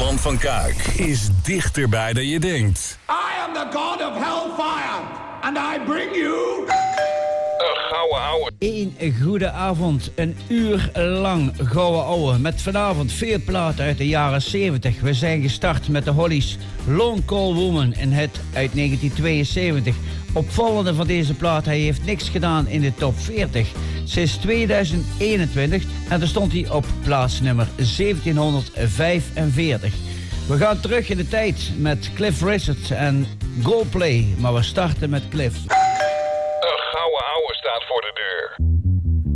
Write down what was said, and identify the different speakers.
Speaker 1: Nederland van Kuik is dichterbij dan je denkt.
Speaker 2: I am the god of hellfire, and I bring you...
Speaker 1: Gouden ouwe.
Speaker 3: Een goede avond, een uur lang gouden ouwe. Met vanavond veel platen uit de jaren 70. We zijn gestart met de Hollies, Lone Call Woman, een hit uit 1972. Opvallende van deze plaat, hij heeft niks gedaan in de top 40. Sinds 2021 en daar stond hij op plaats nummer 1745. We gaan terug in de tijd met Cliff Richard en Go Play, maar we starten met Cliff.
Speaker 1: Een gouden ouwe staat voor de deur.